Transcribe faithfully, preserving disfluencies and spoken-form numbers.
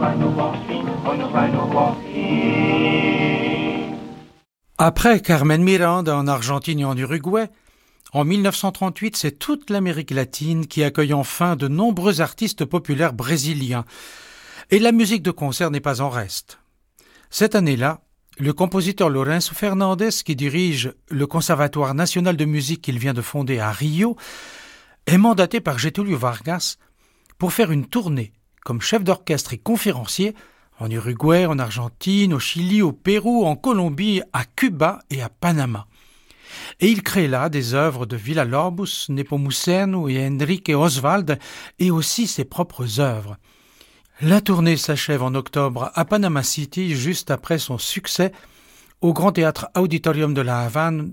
Après Carmen Miranda en Argentine et en Uruguay, en mille neuf cent trente-huit, c'est toute l'Amérique latine qui accueille enfin de nombreux artistes populaires brésiliens. Et la musique de concert n'est pas en reste. Cette année-là, le compositeur Lourenço Fernandes, qui dirige le Conservatoire national de musique qu'il vient de fonder à Rio, est mandaté par Getúlio Vargas pour faire une tournée comme chef d'orchestre et conférencier en Uruguay, en Argentine, au Chili, au Pérou, en Colombie, à Cuba et à Panama. Et il crée là des œuvres de Villa-Lobos, Nepomuceno et Henrique Oswald, et aussi ses propres œuvres. La tournée s'achève en octobre à Panama City, juste après son succès au Grand Théâtre Auditorium de la Havane